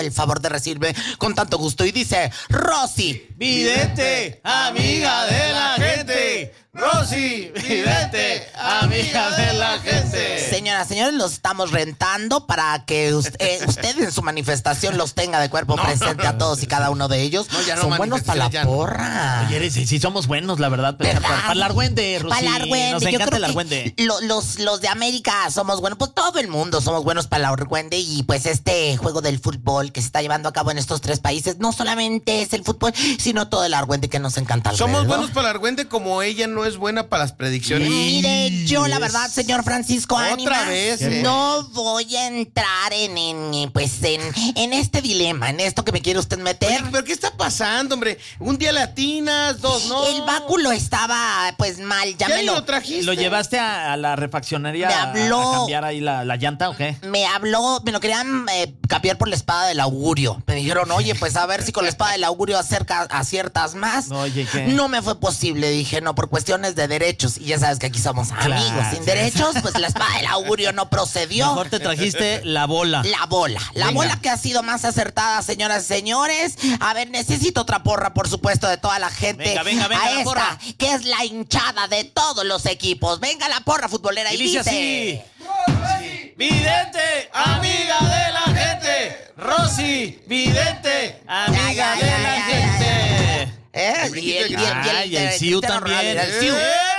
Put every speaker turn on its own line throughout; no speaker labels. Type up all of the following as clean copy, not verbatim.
el favor de recibirme con tanto gusto y dice: Rosy,
vidente, amiga de la gente. Rosy, vidente, amiga de la gente.
Señoras, señores, los estamos rentando para que usted en su manifestación los tenga de cuerpo presente a todos y cada uno de ellos. Son buenos para la porra.
Oye, sí somos buenos, la verdad. Para el argüende, Rosy.
Para el argüende.
Nos encanta el argüende.
Los de América somos buenos, pues todo el mundo somos buenos para el argüende. Y pues este juego del fútbol que se está llevando a cabo en estos 3 países, no solamente es el fútbol, sino todo el argüende que nos encanta alrededor.
Somos buenos para el argüende, como ella no es buena para las predicciones.
Mire, yo la verdad, señor Francisco Ánimas,
otra vez,
no voy a entrar en este dilema, en esto que me quiere usted meter.
Oye, ¿pero qué está pasando, hombre? Un día latinas, 2 no.
El báculo estaba pues mal, ya me
lo trajiste.
¿Lo llevaste a la refaccionaria
me habló,
a cambiar ahí la llanta o qué?
Me lo querían cambiar por la espada del augurio. Me dijeron, oye, pues a ver si con la espada del augurio aciertas más.
Oye, ¿qué?
No me fue posible, dije, no, por cuestiones de derechos. Y ya sabes que aquí somos amigos sin derechos, pues la espada del augurio no procedió.
Mejor te trajiste la bola.
La bola que ha sido más acertada, señoras y señores. A ver, necesito otra porra, por supuesto, de toda la gente.
Venga,
a esta,
porra,
que es la hinchada de todos los equipos. Venga la porra futbolera y dice
así: Rosy, vidente, amiga de la gente. Rosy, vidente, amiga de la gente.
Y
el Siu también.
El Siu.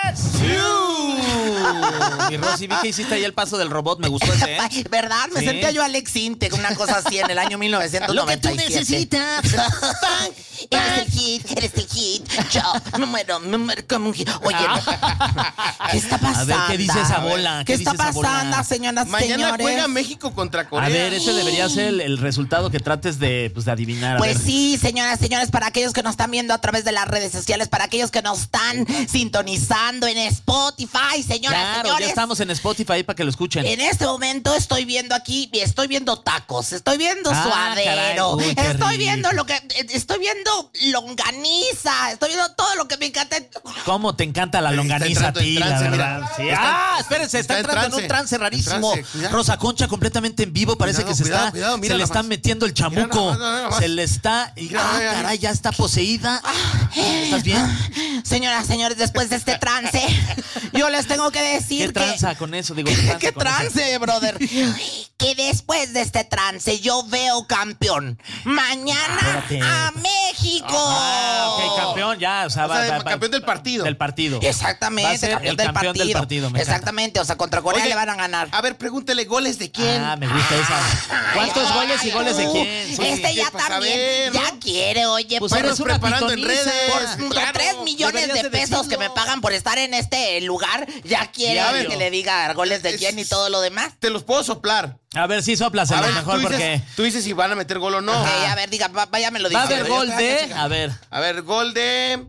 Y Rosy, vi que hiciste ahí el paso del robot, me gustó ese, ¿eh?
¿Verdad? Me sentía yo Alex Intec, una cosa así en el año 1997.
Lo que tú necesitas.
Eres el hit. Yo me muero como un hit. Oye, ¿qué está pasando?
A ver, ¿qué dice esa bola?
¿Qué está pasando, señoras,
Mañana
señores?
juega México contra Corea.
A ver, ese debería ser el resultado que trates de adivinar.
Pues sí, señoras, señores, para aquellos que nos están viendo a través de las redes sociales, para aquellos que nos están sintonizando en Spotify, señoras,
claro,
señores.
Ya estamos en Spotify para que lo escuchen.
En este momento estoy viendo tacos, estoy viendo suadero,
caray,
estoy viendo longaniza, estoy viendo todo lo que me encanta.
¿Cómo te encanta la longaniza a ti, la verdad? Sí. Espérense, está entrando en un trance rarísimo. Rosa Concha completamente en vivo, parece que se le está metiendo el chamuco. Se le está... caray, ya está poseída. ¿Estás bien?
Señoras, señores, después de este trance, yo les tengo que decir
¿Qué tranza con eso? Digo,
¿qué trance, brother? Que después de este trance yo veo campeón. Mañana a México.
Ok, campeón, ya. O sea,
campeón del partido.
Del partido.
Exactamente,
campeón del partido.
Exactamente, o sea, contra Corea le van a ganar.
A ver, pregúntele, ¿goles de quién?
Me gusta esa. ¿Cuántos goles y goles de quién?
Sí, ya también, ya quiere, oye.
Pues eres una
preparando en redes.
Por 3 millones de pesos que me pagan por estar en este lugar, ya quiere que le diga goles de quién y todo lo demás.
Te los puedo soplar.
A ver, sí, sóplaselo mejor porque...
Tú dices si van a meter gol o no.
Ok, a ver, diga, vaya me lo dice.
Va a haber gol de... A ver,
gol de...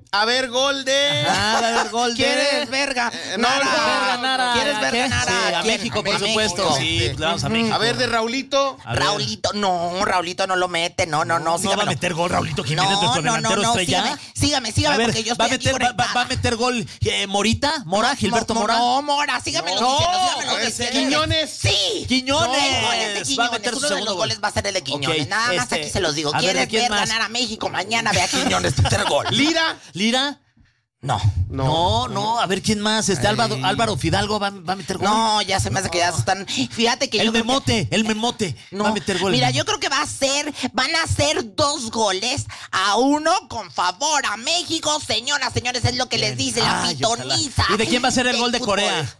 ¿Quieres verga?
Nara.
¿Quieres verga, Nara?
Sí, a México, por supuesto. Sí, le vamos a México.
A ver, de Raulito.
Raulito no lo mete, no.
No va a meter gol, Raulito Jiménez, nuestro delantero estrella.
Sígame, porque yo estoy
va a meter gol Mora, Gilberto Mora.
No, Mora, sígamelo diciendo.
Quiñones.
Sí.
Quiñones.
Goles de Quiñones.
Va a meter su
Uno de los
segundo
goles va a ser el de Quiñones. Nada más aquí se los digo.
a ver,
¿Quieres ver ganar a México? Mañana ve a Quiñones meter gol.
¿Lira?
No.
A ver, ¿quién más? Álvaro Fidalgo va a meter gol.
No, ya se me hace que ya se están... Fíjate que
el memote va a meter gol.
Mira, yo creo que van a ser 2 goles a 1 con favor a México. Señoras, señores, es lo que les dice la pitoniza.
¿Y de quién va a ser el gol de Corea?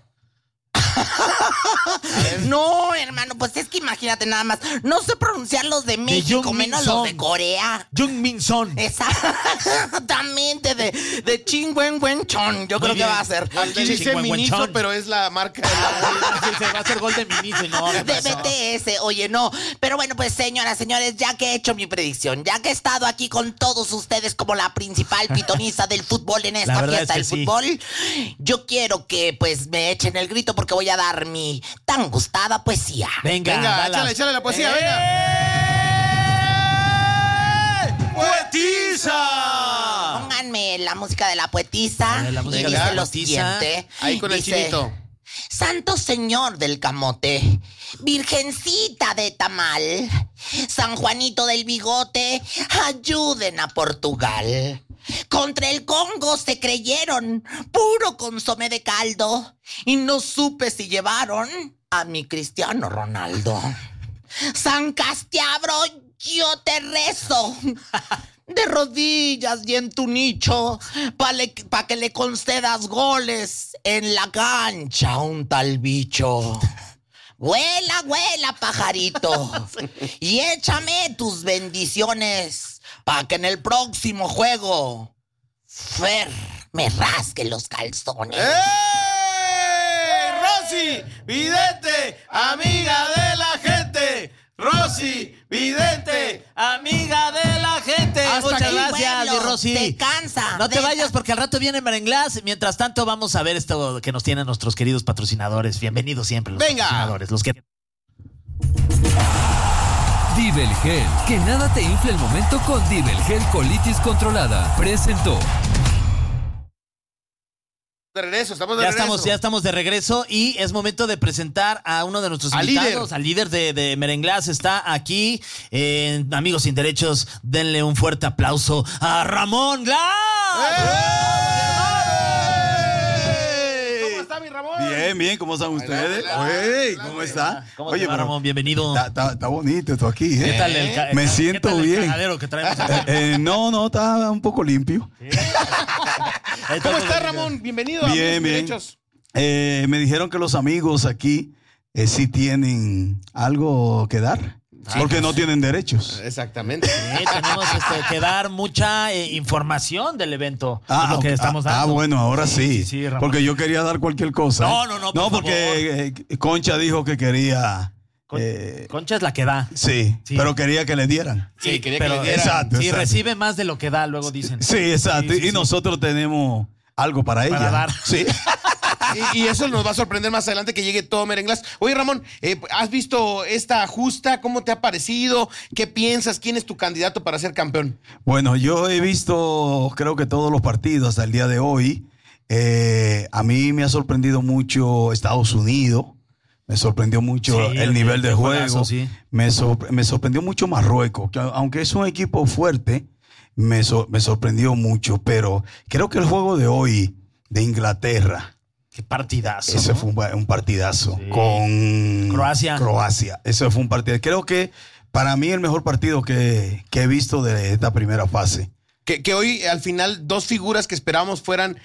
No, hermano, pues es que imagínate nada más. No sé pronunciar los de México, menos los de Corea.
Jung-Min Son.
Exactamente, de Chin Wen Wen Chon. Yo creo que va a ser.
Aquí dice Miniso, pero es la marca de
se va a hacer gol de Miniso y no.
De BTS, oye, no. Pero bueno, pues señoras, señores, ya que he hecho mi predicción, ya que he estado aquí con todos ustedes como la principal pitoniza del fútbol en esta fiesta del fútbol, yo quiero que pues me echen el grito porque voy a dar mi tan gustada poesía.
Venga, échale la poesía, venga.
¡Poetisa!
Pónganme la música de la poetisa. Y dice lo siguiente.
Ahí con el chinito.
Santo Señor del camote, Virgencita de Tamal, San Juanito del Bigote, ayuden a Portugal. Contra el Congo se creyeron, puro consomé de caldo, y no supe si llevaron a mi Cristiano Ronaldo. San Castiabro, yo te rezo, de rodillas y en tu nicho, pa' que le concedas goles en la cancha a un tal bicho. Vuela, vuela, pajarito, y échame tus bendiciones, pa' que en el próximo juego Fer me rasgue los calzones.
Rosy, vidente, amiga de la gente. Rosy, vidente,
amiga de la gente. Muchas gracias, mi Rosy.
Te cansa.
No te vayas porque al rato viene Merenglás. Mientras tanto, vamos a ver esto que nos tienen nuestros queridos patrocinadores. Bienvenidos siempre los patrocinadores. Los que...
Divelgel, que nada te infle el momento con Divelgel Colitis Controlada. Presentó.
De regreso, estamos de regreso.
Ya estamos de regreso y es momento de presentar a uno de nuestros invitados, al líder de Merenglás. Está aquí, amigos sin derechos, denle un fuerte aplauso a Ramón Glass.
¿Cómo está mi Ramón?
Bien, ¿cómo están ustedes? ¿Cómo está?
¿Cómo te va, Ramón? Bienvenido.
Está bonito esto aquí, ¿eh?
¿Qué tal
Me siento
¿qué tal
bien.
El cagadero que traemos aquí?
No, está un poco limpio.
¿Cómo está, Ramón? Bienvenido a Amigos Sin Derechos.
Me dijeron que los amigos aquí sí tienen algo que dar. Porque no tienen derechos.
Exactamente.
Sí, tenemos que dar mucha información del evento. Lo que estamos dando.
Bueno, ahora sí. Porque yo quería dar cualquier cosa.
No,
porque Concha dijo que quería...
Concha es la que da.
Sí, pero quería que le dieran.
Sí, quería que le dieran.
Exacto.
Sí, recibe más de lo que da, luego dicen.
Sí, exacto. Y nosotros tenemos algo para ella.
Para dar.
Sí.
Y eso nos va a sorprender más adelante que llegue todo Merenglás. Oye, Ramón, ¿has visto esta justa? ¿Cómo te ha parecido? ¿Qué piensas? ¿Quién es tu candidato para ser campeón?
Bueno, yo he visto, creo que todos los partidos hasta el día de hoy. A mí me ha sorprendido mucho Estados Unidos. Me sorprendió mucho el nivel de juego.
Sí.
Me sorprendió mucho Marruecos, que aunque es un equipo fuerte, me sorprendió mucho. Pero creo que el juego de hoy de Inglaterra...
Qué partidazo.
Ese fue un partidazo con Croacia. Ese fue un partido. Creo que para mí el mejor partido que he visto de esta primera fase.
Que hoy al final dos figuras que esperábamos fueran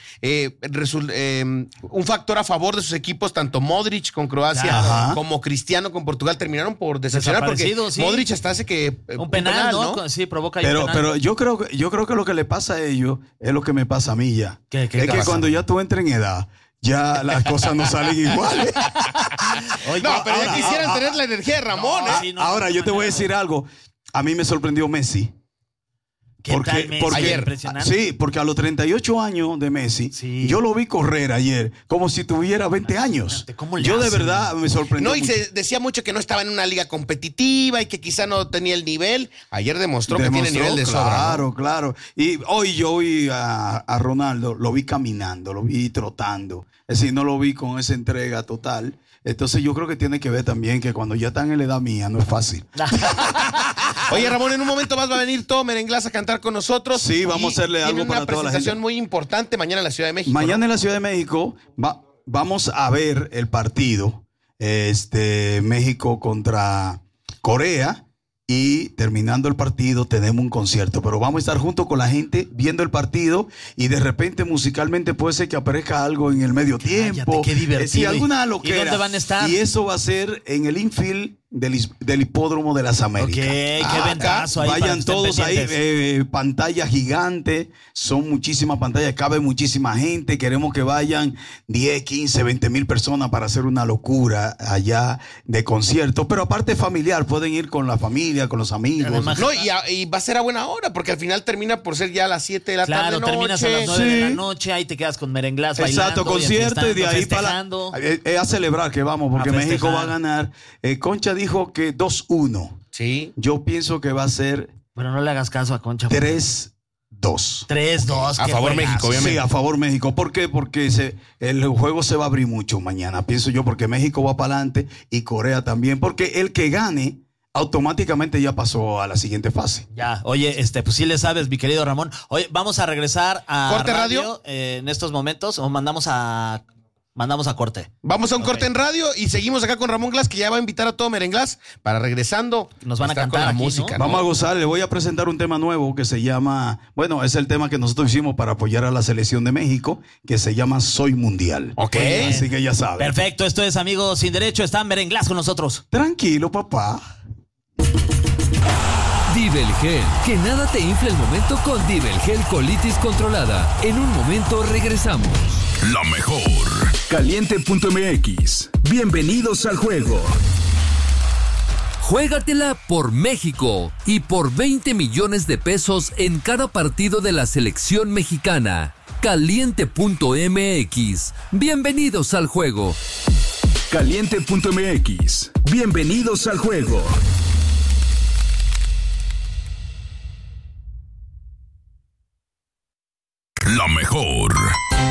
un factor a favor de sus equipos, tanto Modric con Croacia como Cristiano con Portugal, terminaron por decepcionar porque Modric hasta hace que
un penal, ¿no? Sí, provoca
pero,
un penal.
Pero yo creo que lo que le pasa a ellos es lo que me pasa a mí ya.
¿Qué
es que
pasa?
Cuando ya tú entras en edad, ya las cosas no salen iguales.
Oye, no, pero ya quisieran tener la energía de Ramón.
Ahora, yo te voy a decir algo. A mí me sorprendió Messi. Porque
ayer, impresionante.
Sí, porque a los 38 años de Messi, yo lo vi correr ayer como si tuviera 20 años. Yo de verdad me sorprendió.
No, y se decía mucho que no estaba en una liga competitiva y que quizá no tenía el nivel. Ayer demostró que tiene nivel de sobra.
Claro. Y hoy yo vi a Ronaldo, lo vi caminando, lo vi trotando. Es decir, no lo vi con esa entrega total. Entonces yo creo que tiene que ver también que cuando ya están en la edad mía no es fácil.
Oye, Ramón, en un momento más va a venir todo Merenglás a cantar con nosotros.
Sí, vamos a hacerle algo para toda la gente.
Tiene una presentación muy importante mañana en la Ciudad de México.
Mañana en la Ciudad de México vamos a ver el partido México contra Corea. Y terminando el partido tenemos un concierto, pero vamos a estar junto con la gente viendo el partido y de repente musicalmente puede ser que aparezca algo en el medio tiempo.
Qué divertido.
Sí, alguna loquera.
¿Y dónde van a estar?
Y eso va a ser en el infield del Hipódromo de las Américas.
Qué ventazo ahí.
Vayan todos ahí, pantalla gigante, son muchísimas pantallas, cabe muchísima gente, queremos que vayan 10, 15, 20 mil personas para hacer una locura allá de concierto, pero aparte familiar, pueden ir con la familia, con los amigos.
No, y va a ser a buena hora, porque al final termina por ser ya a las 7 de la tarde.
Claro, terminas a las 9 de la noche, ahí te quedas con Merenglás bailando.
Exacto, concierto y de ahí para a celebrar que vamos, porque México va a ganar. Concha dijo que 2-1.
Sí.
Yo pienso que va a ser...
Pero no le hagas caso a Concha.
3-2. 3-2.
3-2.
A favor México, obviamente.
Sí, a favor México. ¿Por qué? Porque el juego se va a abrir mucho mañana, pienso yo, porque México va para adelante y Corea también, porque el que gane automáticamente ya pasó a la siguiente fase.
Ya, oye, pues sí le sabes, mi querido Ramón. Oye, vamos a regresar a
¿Corte radio?
En estos momentos, o mandamos a corte.
Vamos a un corte en radio y seguimos acá con Ramón Glass, que ya va a invitar a todo Merenglass para regresando.
Nos van a cantar
con la
aquí,
música.
¿no?
Vamos a gozar, le voy a presentar un tema nuevo que se llama, bueno, es el tema que nosotros hicimos para apoyar a la selección de México, que se llama Soy Mundial.
Ok.
Así que ya saben.
Perfecto, esto es Amigos Sin Derecho, está Merenglass con nosotros.
Tranquilo, papá.
Divelgel, que nada te infle el momento con Divelgel Colitis Controlada. En un momento regresamos.
La mejor. Caliente.mx. Bienvenidos al juego.
Juégatela por México y por 20 millones de pesos en cada partido de la selección mexicana. Caliente.mx. Bienvenidos al juego.
Caliente.mx. Bienvenidos al juego. La mejor.